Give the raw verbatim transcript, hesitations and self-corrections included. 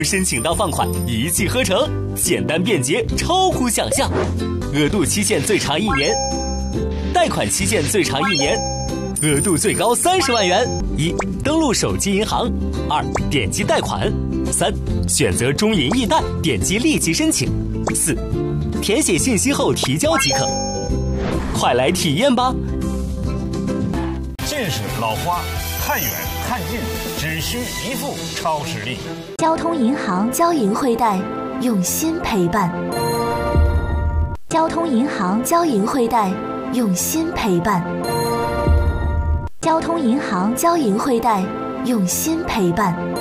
申请到放款一气呵成，简单便捷，超乎想象。额度期限最长一年，贷款期限最长一年，额度最高三十万元。一、登录手机银行；二、点击贷款；三、选择中银易贷，点击立即申请；四、填写信息后提交即可。快来体验吧！ 近视老花，看远看近，只需一副超视力。 交通银行交银汇贷，用心陪伴。交通银行交银汇贷，用心陪伴。交通银行交银汇贷，用心陪伴。